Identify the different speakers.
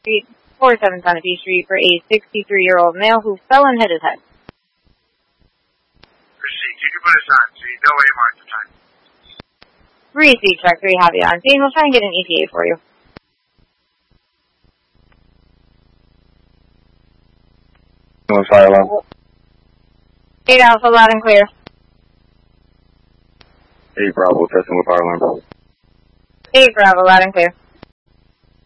Speaker 1: Street, 47 Sunapee Street, for a 63-year-old male who fell and hit his head.
Speaker 2: Receipt. You can put us on, so you know where you marked the time.
Speaker 1: Receipt check, we have you on scene. We'll try and get an ETA for you.
Speaker 3: Fire alarm.
Speaker 1: 8 Alpha, loud and clear.
Speaker 3: 8 Bravo, testing with fire alarm.
Speaker 1: 8 Bravo, loud and clear.